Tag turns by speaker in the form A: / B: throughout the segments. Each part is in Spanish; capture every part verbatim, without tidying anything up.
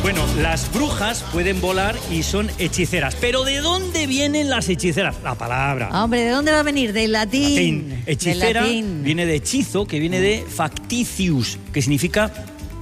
A: Bueno, las brujas pueden volar y son hechiceras. ¿Pero de dónde vienen las hechiceras? La palabra.
B: Hombre, ¿de dónde va a venir? Del latín.
A: latín. Hechicera
B: Del latín.
A: Viene de hechizo, que viene de factitius, que significa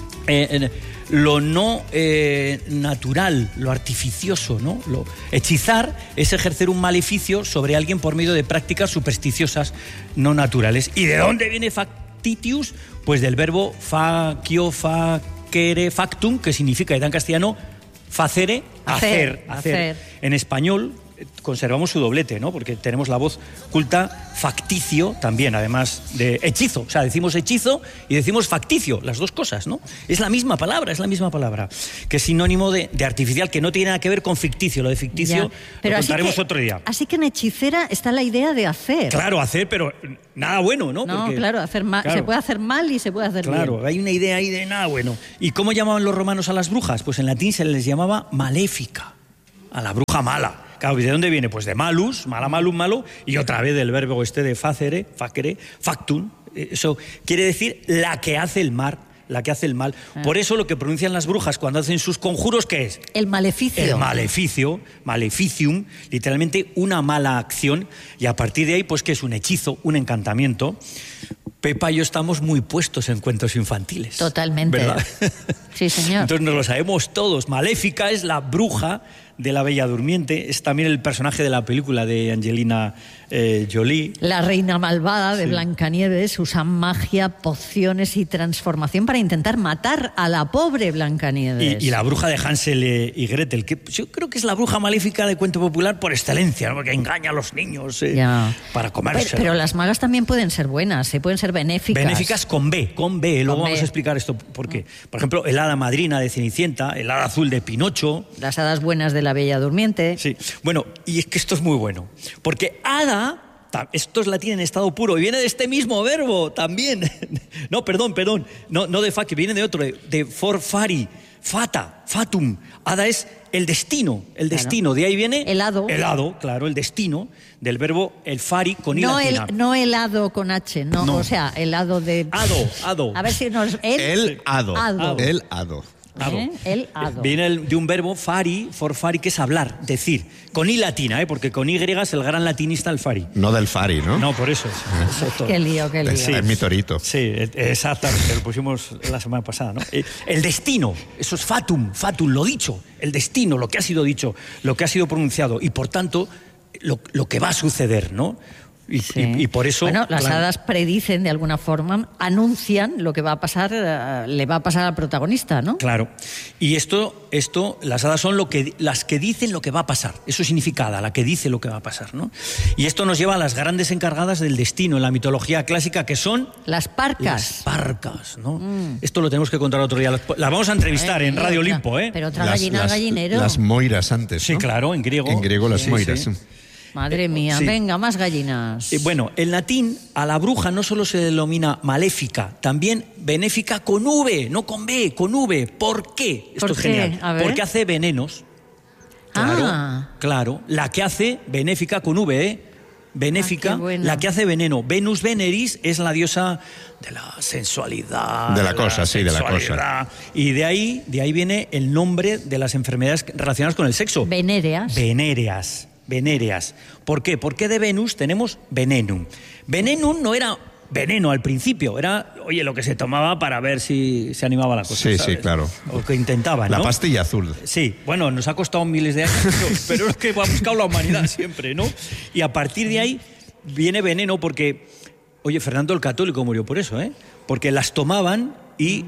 A: eh, lo no eh, natural, lo artificioso, ¿no? Lo, hechizar es ejercer un maleficio sobre alguien por medio de prácticas supersticiosas no naturales. ¿Y de dónde viene factitius? Pues del verbo facio, facere, factum, que significa, en castellano, facere, hacer,
B: hacer,
A: hacer.
B: hacer.
A: En español conservamos su doblete, ¿no? Porque tenemos la voz culta, facticio también, además de hechizo. O sea, decimos hechizo y decimos facticio, las dos cosas, ¿no? Es la misma palabra, es la misma palabra, que es sinónimo de, de artificial, que no tiene nada que ver con ficticio. Lo de ficticio
B: pero
A: lo
B: así
A: contaremos
B: que,
A: otro día.
B: Así que en hechicera está la idea de hacer.
A: Claro, hacer, pero nada bueno, ¿no?
B: No,
A: Porque,
B: claro, hacer mal,
A: claro,
B: se puede hacer mal y se puede hacer
A: Claro,
B: bien.
A: hay una idea ahí de nada bueno. ¿Y cómo llamaban los romanos a las brujas? Pues en latín se les llamaba maléfica, a la bruja mala. Claro, ¿de dónde viene? Pues de malus, mala, malum, malo, y otra vez del verbo este de facere, facere, factum. Eso quiere decir la que hace el mal, la que hace el mal. Ah. Por eso lo que pronuncian las brujas cuando hacen sus conjuros, ¿qué es?
B: El maleficio.
A: El maleficio, maleficium, literalmente una mala acción, y a partir de ahí, pues que es un hechizo, un encantamiento. Pepa y yo estamos muy puestos en cuentos infantiles.
B: Totalmente.
A: ¿Verdad?
B: Sí, señor.
A: Entonces nos lo sabemos todos. Maléfica es la bruja de la Bella Durmiente. Es también el personaje de la película de Angelina eh, Jolie.
B: La reina malvada de
A: Sí.
B: Blancanieves usa magia, pociones y transformación para intentar matar a la pobre Blancanieves.
A: Y, y la bruja de Hansel y Gretel, que yo creo que es la bruja maléfica de cuento popular por excelencia, ¿no? Porque engaña a los niños eh,
B: Ya.
A: para comerse.
B: Pero, pero las magas también pueden ser buenas, ¿eh? Pueden ser benéficas.
A: Benéficas con B, con B. Luego
B: Con
A: vamos
B: B.
A: a explicar esto por qué. Por ejemplo, el hada madrina de Cenicienta, el hada azul de Pinocho.
B: Las hadas buenas de la Bella Durmiente.
A: Sí, bueno, y es que esto es muy bueno, porque hada, esto es latín en estado puro, y viene de este mismo verbo también. No, perdón, perdón, no, no de fa, que viene de otro, de, de forfari, fata, fatum. Hada es el destino, el
B: Claro.
A: destino, de ahí viene...
B: El hado.
A: El hado, claro, el destino, del verbo el fari con i
B: No,
A: latina.
B: el, no helado con H, no,
A: No.
B: o sea, helado de...
A: Hado, hado.
B: A ver si nos... El,
C: El hado.
B: Hado.
C: El hado.
A: Hado.
B: ¿Eh? El hado.
A: Viene el- de un verbo fari, forfari, que es hablar, decir, con i latina, ¿eh? Porque con y es el gran latinista el fari.
C: No del Fari, ¿no?
A: No, por eso es. es otro.
B: Qué lío, qué lío.
C: Es, es mi torito.
A: Sí, e- exactamente, lo pusimos la semana pasada, ¿no? Eh, El destino, eso es fatum, fatum, lo dicho, el destino, lo que ha sido dicho, lo que ha sido pronunciado, y por tanto, lo, lo que va a suceder, ¿no? Y,
B: Sí.
A: y- y por eso...
B: Bueno, las
A: claro,
B: hadas predicen de alguna forma, anuncian lo que va a pasar, eh, le va a pasar al protagonista, ¿no?
A: Claro. Y esto, esto, las hadas son lo que, las que dicen lo que va a pasar. Eso significa hada, la que dice lo que va a pasar, ¿no? Y esto nos lleva a las grandes encargadas del destino en la mitología clásica, que son...
B: Las parcas.
A: Las parcas, ¿no? Esto lo tenemos que contar otro día. Las las vamos a entrevistar
B: Eh,
A: en Radio
B: otra-
A: Olimpo, ¿eh?
B: Pero otra
C: Las-
B: gallina al
C: las-
B: gallinero.
C: Las moiras antes,
A: Sí,
C: ¿no?
A: claro, en griego.
C: En griego las
A: Sí,
C: moiras.
A: sí.
B: Madre mía,
A: sí.
B: venga, más gallinas.
A: Eh, bueno, en latín a la bruja no solo se denomina maléfica, también benéfica con V, no con B, con V. ¿Por qué? Esto
B: ¿Por
A: es
B: qué?
A: genial.
B: A ver.
A: Porque hace venenos. Claro,
B: Ah.
A: claro. La que hace benéfica con V, ¿eh? Benéfica,
B: Ah, qué bueno.
A: la que hace veneno. Venus Veneris es la diosa de la sensualidad.
C: De la cosa, sí, de la cosa.
A: sexualidad. Y de ahí, de ahí viene el nombre de las enfermedades relacionadas con el sexo.
B: Venéreas.
A: Venéreas, venéreas. ¿Por qué? Porque de Venus tenemos venenum. Venenum no era veneno al principio, era, oye, lo que se tomaba para ver si se animaba la cosa.
C: Sí,
A: ¿sabes?
C: sí, claro.
A: O que intentaban,
C: La
A: ¿no?
C: pastilla azul.
A: Sí, bueno, nos ha costado miles de años, pero, pero es que ha buscado la humanidad siempre, ¿no? Y a partir de ahí viene veneno porque, oye, Fernando el Católico murió por eso, ¿eh? Porque las tomaban y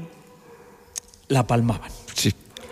A: la palmaban.
C: Sí.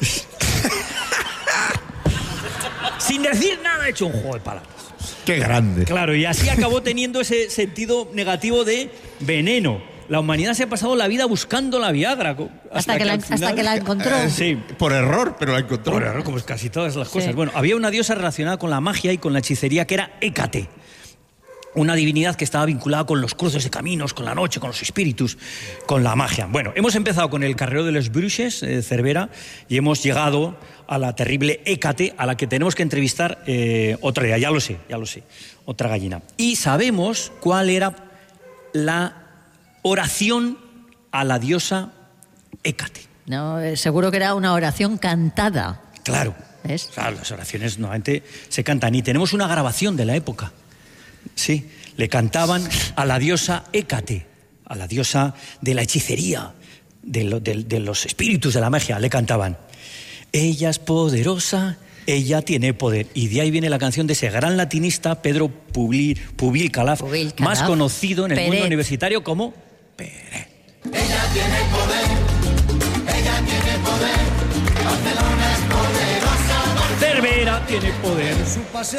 A: Sin decir nada, ha hecho un juego de palabras.
C: Qué grande.
A: Claro, y así acabó teniendo ese sentido negativo de veneno. La humanidad se ha pasado la vida buscando la Viagra. co-
B: Hasta que la-
A: al final-
B: hasta que la encontró.
A: Eh, sí,
C: Por error, pero la encontró.
A: por error, como casi todas las cosas.
B: Sí.
A: Bueno, había una diosa relacionada con la magia y con la hechicería que era Hécate. Una divinidad que estaba vinculada con los cruces de caminos, con la noche, con los espíritus, con la magia. Bueno, hemos empezado con el carrero de los Bruches, eh, Cervera, y hemos llegado a la terrible Hécate, a la que tenemos que entrevistar eh, otro día, ya lo sé, ya lo sé, otra gallina. Y sabemos cuál era la oración a la diosa Hécate.
B: No, eh, seguro que era una oración cantada.
A: Claro.
B: ¿Ves?
A: Claro, las oraciones normalmente se cantan. Y tenemos una grabación de la época. Sí, le cantaban a la diosa Hécate, a la diosa de la hechicería, de, lo, de, de los espíritus de la magia. Le cantaban: ella es poderosa, ella tiene poder. Y de ahí viene la canción de ese gran latinista, Pedro Pubil, Pubil Calaf,
B: Pubil Calaf,
A: más conocido en el
B: Peret.
A: mundo universitario como Peret.
D: Ella tiene poder, ella tiene poder, Barcelona es poderosa,
A: Cervera tiene poder.
D: su paseo